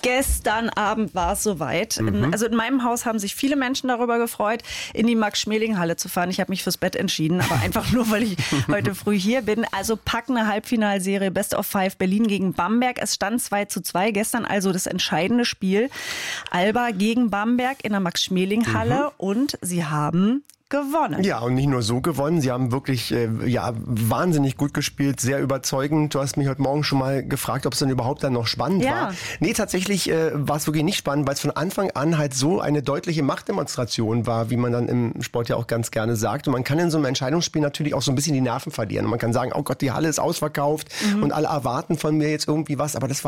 Gestern Abend war es soweit. Also in meinem Haus haben sich viele Menschen darüber gefreut, in die Max-Schmeling-Halle zu fahren. Ich habe mich fürs Bett entschieden, aber einfach nur, weil ich heute früh hier bin. Also packende Halbfinalserie Best of 5 Berlin gegen Bamberg. Es stand 2:2. Gestern also das entscheidende Spiel. Alba gegen Bamberg in der Max-Schmeling-Halle und sie haben gewonnen. Ja, und nicht nur so gewonnen, sie haben wirklich wahnsinnig gut gespielt, sehr überzeugend. Du hast mich heute Morgen schon mal gefragt, ob es denn überhaupt dann noch spannend war. Nee, tatsächlich war es wirklich nicht spannend, weil es von Anfang an halt so eine deutliche Machtdemonstration war, wie man dann im Sport ja auch ganz gerne sagt. Und man kann in so einem Entscheidungsspiel natürlich auch so ein bisschen die Nerven verlieren. Und man kann sagen, oh Gott, die Halle ist ausverkauft und alle erwarten von mir jetzt irgendwie was. Aber das war